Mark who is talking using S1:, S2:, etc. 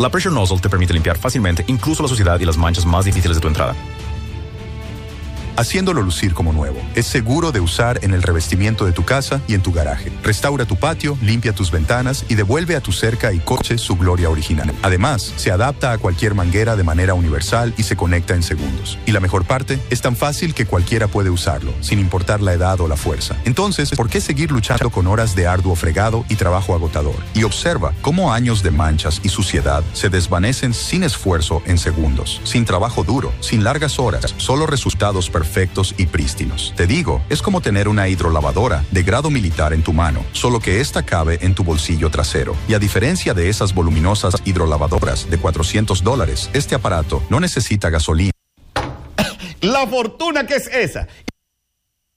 S1: La Pressure Nozzle te permite limpiar fácilmente incluso la suciedad y las manchas más difíciles de tu entrada,
S2: haciéndolo lucir como nuevo. Es seguro de usar en el revestimiento de tu casa y en tu garaje. Restaura tu patio, limpia tus ventanas y devuelve a tu cerca y coche su gloria original. Además, se adapta a cualquier manguera de manera universal y se conecta en segundos. Y la mejor parte, es tan fácil que cualquiera puede usarlo, sin importar la edad o la fuerza. Entonces, ¿por qué seguir luchando con horas de arduo fregado y trabajo agotador? Y observa cómo años de manchas y suciedad se desvanecen sin esfuerzo en segundos, sin trabajo duro, sin largas horas, solo resultados perfectos y prístinos. Te digo, es como tener una hidrolavadora de grado militar en tu mano, solo que esta cabe en tu bolsillo trasero. Y a diferencia de esas voluminosas hidrolavadoras de $400, este aparato no necesita gasolina.
S3: La fortuna que es esa.